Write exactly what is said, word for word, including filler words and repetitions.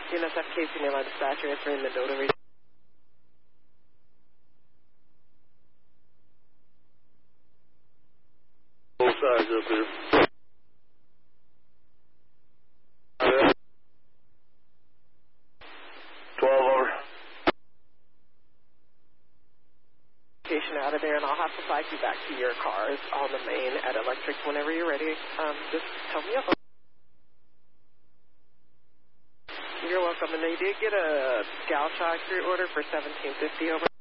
C N S F Casey, nearby dispatcher, answering Mendota region. Both sides up here. twelve over. Location out of there, and I'll have to flag you back to your cars on the main at Electric whenever you're ready. Um, just tell me up. You're welcome. And they did get a gal shock through order for seventeen fifty over.